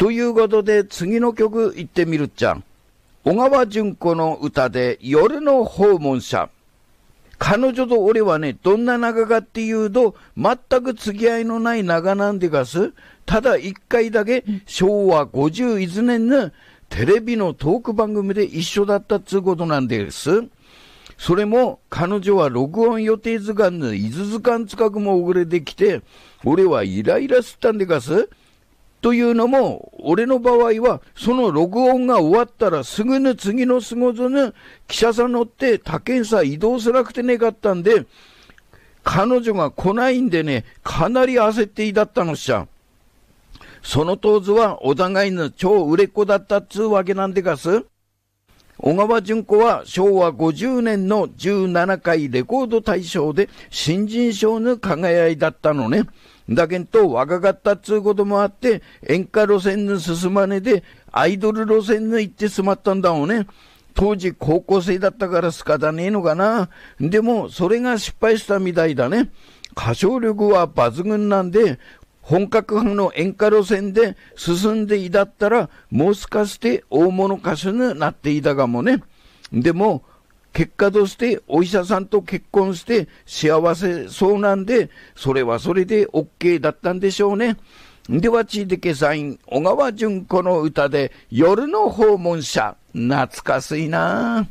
ということで次の曲行ってみるっちゃ。小川淳子の歌で夜の訪問者。彼女と俺はね、どんな仲かっていうと、全く付き合いのない仲なんでがす。ただ一回だけ昭和51年のテレビのトーク番組で一緒だったっつうことなんです。それも彼女は録音予定時間の1時間近くも遅れてきて、俺はイライラしたんでがす。というのも、俺の場合は、その録音が終わったらすぐの次の仕事の記者さん乗って他県さ移動せなくてねかったんで、彼女が来ないんでね、かなり焦っていだったのっしゃ。その当時はお互いの超売れっ子だったっつうわけなんでがす。小川淳子は昭和50年の17回レコード大賞で新人賞の輝いだったのね。だけど若かったっつうこともあって演歌路線の進まねでアイドル路線の行ってしまったんだもんね。当時高校生だったから仕方ねえのかな。でもそれが失敗したみたいだね。歌唱力は抜群なんで本格派の演歌路線で進んでいだったらもしかして大物歌手になっていたかもね。でも結果としてお医者さんと結婚して幸せそうなんで、それはそれで OK だったんでしょうね。ではちいてけさん、小川淳子の歌で夜の訪問者、懐かしいな。